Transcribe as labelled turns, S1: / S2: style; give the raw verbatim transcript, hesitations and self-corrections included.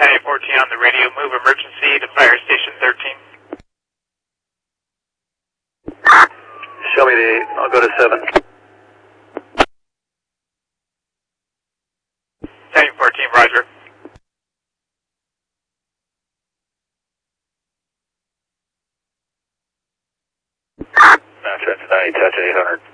S1: County fourteen on the radio, move emergency to Fire Station thirteen.
S2: Show me the eight, I'll go to seven.
S1: County fourteen, roger.
S2: Cincinnati, touch eight hundred.